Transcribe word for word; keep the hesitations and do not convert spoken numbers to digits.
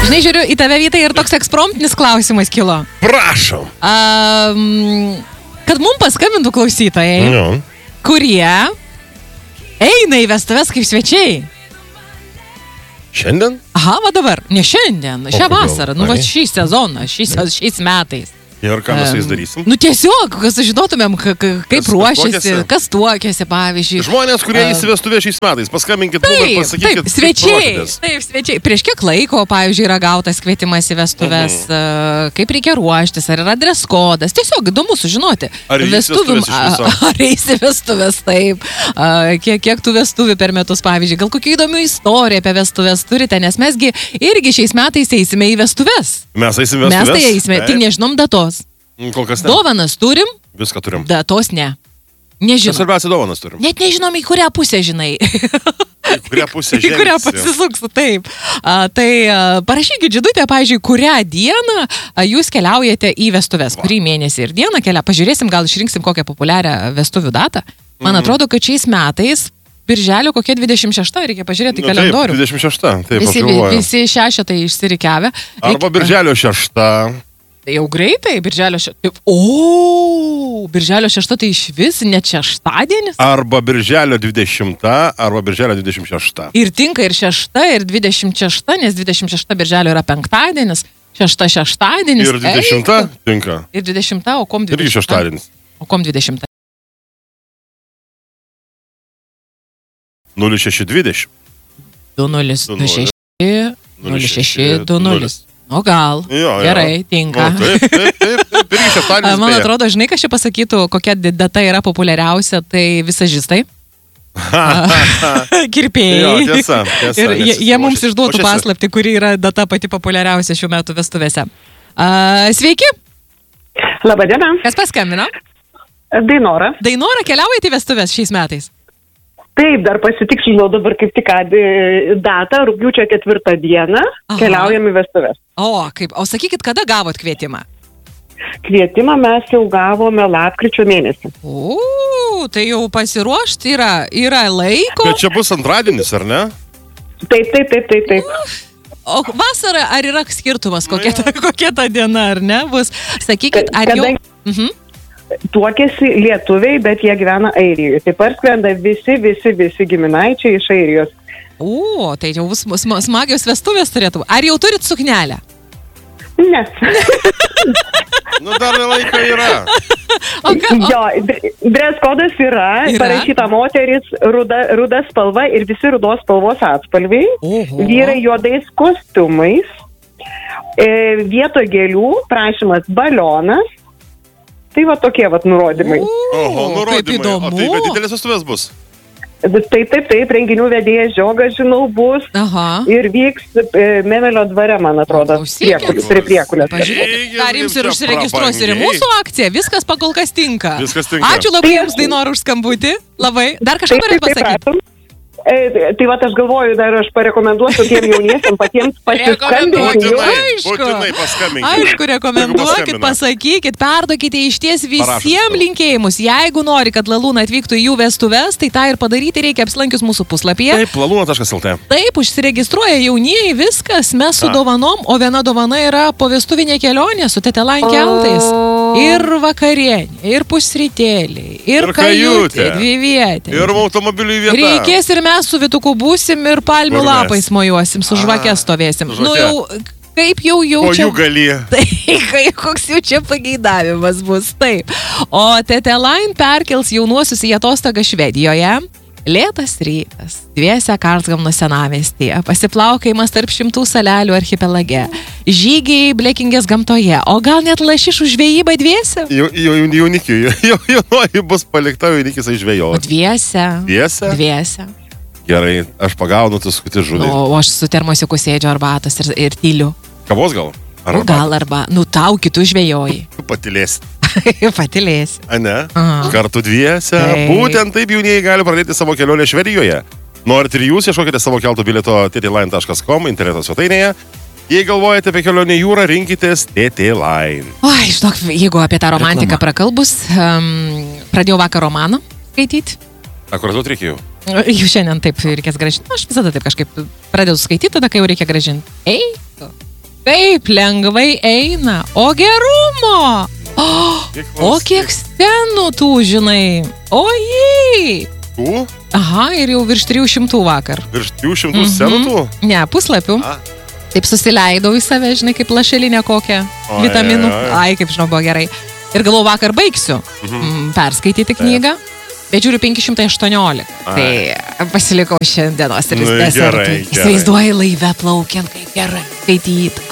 Žinai, žiūriu, į tave Vytai ir toks ekspromptinis klausimas kilo. Prašom. Um, kad mums paskambintų klausytojai, Jo. kurie eina į vestuves kaip svečiai. Šiandien? Aha, va dabar. Ne šiandien, šią kodėl? vasarą, nu va Ai. šį sezoną, šį, šiais metais. Ir ką mes su jais darysim? Nu tiesiog, kad sužinotumėm, ka- ka- kaip Kas- kas ruošiasi, tuokiasi? kas tuokiasi, pavyzdžiui. Žmonės, kurie A, įsivestuvė šiais metais, paskambinkit mums ir Taip, pasakykit, taip, svečiai, kaip ruošitės. taip, svečiai. Prieš kiek laiko, pavyzdžiui, yra gautas kvietimas į vestuves, uh, kaip reikia ruoštis, ar yra dress kodas. Tiesiog įdomu sužinoti. Ar eisi Vestuvių- vestuves iš viso? Ar eisi vestuves, taip. Uh, kiek, kiek tų vestuvių per metus, pavyzdžiui. Gal kokių įdomių istorijų apie vestuves turite, nes mesgi irgi šiais metais eisime į vestuves. Mes eisim vestuves? Mes tai eisime, tik nežinom datos. Kol kas ne. Dovanas turim, Viską turim. datos ne. Mes Nežinom. svarbiausia dovanas turim. Net nežinom, į kurią pusę, žinai. Į kurią pusę Į kurią žengsi. pasisuksiu, taip. A, tai a, parašykit žinutę, pavyzdžiui, kurią dieną a, jūs keliaujate į vestuves, kurį mėnesį ir dieną kelia. Pažiūrėsim, gal išrinksim kokią populiarią vestuvių datą. Man atrodo, kad šiais metais, birželio kokia dvidešimt šešta, reikia pažiūrėti Nu, kalendorių. Taip, dvidešimt šešta, taip, Visi, aš galvoju. visi šešetai išsirikiavę. Arba birželio šešta. Tai jau greitai, birželio šešta. O, birželio šešta tai iš vis net šeštadienis. Arba birželio dvidešimta, arba birželio dvidešimt šešta. Ir tinka ir šešta, ir dvidešimt šešta, nes dvidešimt šešta birželio yra penktadienis, šešta šeštadienis. Ir dvidešimta Eik. tinka. Ir dvidešimta, o kom dvidešimta? Irgi šeštadienis. O kom dvidešimta? nulis šeši dvidešimt. du nulis du šeši nulis šeši du nulis. O gal. Jo, jo. Gerai, tinka. O, taip, taip, taip, taip. Irgi šeštadienis. Man beje. atrodo, žinai, kas čia pasakytų, kokia di- data yra populiariausia, tai visažistai. Kirpėjai. Jo, tiesa, tiesa, Ir jie, nes jie mums ruošiasi- išduotų ruošiasi. paslaptį, kuri yra data pati populiariausia šių metų vestuvėse. A, sveiki, Labadiena, kas paskambino? Dainora. Dainora, keliaujate į vestuvės šiais metais? Taip, dar pasitikslinau dabar kaip tik ką, e, datą, rugpjūčio ketvirtą dieną, Aha. keliaujam į vestuves. O, kaip, o sakykit, kada gavot kvietimą? Kvietimą mes jau gavome lapkričio mėnesį. O, tai jau pasiruošti yra, yra laiko. Bet čia bus antradienis, ar ne? Taip, taip, taip, taip, taip. O vasara, ar yra skirtumas, kokia ta, kokia ta diena, ar ne? Bus, sakykit, ar jau... Kadangi- Mhm. Tuokėsi lietuviai, bet jie gyvena Airijoje. Taip pat skrenda visi, visi, visi giminaičiai iš Airijos. O, tai jau bus sma- smagios vestuvės turėtų. Ar jau turit suknelę? Ne. Nu, dar laiko yra. O, ka, o, Jo, dr- dress kodas yra, Yra? parašyta moteris, ruda, ruda spalva ir visi rudos spalvos atspalviai. Oho. Vyrai juodais kostiumais. E, vietoj gėlių prašymas balionas. Tai va tokie va nurodymai. Oho, kaip nurodymai. įdomu. O tai bet didelės vestuvės bus. Taip, taip, taip, renginių vedėjas Žiogas, žinau, bus. Aha. Ir vyks e, Memelio dvare, man atrodo, Klausykit. priekul- prie priekulės. Pažiūrėkit, dar jums ir Čia užsiregistruos ir į prabangiai. mūsų akciją. Viskas pakol kas tinka. Viskas tinka. Ačiū labai Tai- jums, Dainora, už skambutį. Labai. Dar kažką Taip, norėjau taip, taip, pasakyti. prašom. E, tai va, aš galvoju, dar aš parekomenduosiu tiem jauniesiam patiems pasiskambinti. Rekomenduokit. Būtinai, Aišku. būtinai paskambinkit. Aišku, rekomenduokit, Jeigu paskambina. pasakykit, perduokite iš ties Parašot visiems gal. linkėjimus. Jeigu nori, kad Lalūna atvyktų į jų vestuves, tai tą ir padaryti reikia apsilankius mūsų puslapyje. Taip, lalūna taškas lt. Taip, užsiregistruoja jaunieji, viskas, mes su A. dovanom, o viena dovana yra povestuvinė kelionė su Tetelain keltais. Ir vakarienė, ir pusrytėliai, ir, Ir kajutė, kajutė. dvivietė. Ir automobilių vieta. Reikės ir mes su Vituku būsim ir palmių Kur mes? lapais mojuosim, su A, žvakė stovėsim. su Nu žvake. jau, kaip jau Po jaučiam. jų gali. Tai kai- koks jau čia pageidavimas bus, taip. O Tetelain perkels jaunuosius į atostogą Švedijoje. Lėtas rytas, dviese Karlsgamno senamiestyje, pasiplaukėjimas tarp šimtų salelių archipelage, žygiai Blekingės gamtoje, o gal net lašišų žvejyba dviese? Jau, jau, jaunikiui. Jau, jaunoji bus palikta, jaunikis O žvejos. dviese. Dviese? Dviese. Gerai, aš pagaunu, tu skuti žudai. O, o aš su termosiuku sėdžiu arbatos ir, ir tyliu. Kavos gal? Ar O gal arba, nu tau kitų žvejoji. patilėsi? Patilėsi. A ne? Aha. Kartu dviese. Taip. Būtent taip jaunieji gali pradėti savo kelionę Švedijoje. Norit ir jūs, ieškokite savo kelto bilieto ttline taškas com interneto svetainėje. Jei galvojate apie kelionę jūrą, rinkitės Ttline. Oi, žinok, jeigu apie tą romantiką prakalbus, um, pradėjau vakar romaną skaityti. Akorduot reikėjo. Jau šiandien taip reikės gražinti. Aš visada taip kažkaip pradedu skaityti, tada kai jau reikia gražinti. Ei, Taip, lengvai eina. O gerumo. O, o kiek scenų tų, žinai. Ojai. Tų? Aha, ir jau virš trijų šimtų vakar. Virš trijų šimtų mm -hmm. scenų tų? Ne, puslapių. A. Taip susileidau į save, žinai, kaip lašelinė kokią Oi, vitaminų. oi, oi. Ai, kaip žinau, buvo gerai. Ir galvoju, vakar baigsiu mhm. perskaityti knygą. Bet žiūriu penki šimtai aštuoniolika. Tai pasilikau šiandienos ir Nu, desertui. gerai, gerai. Įsivaizduoji laive plaukiant, kaip gerai skaityti.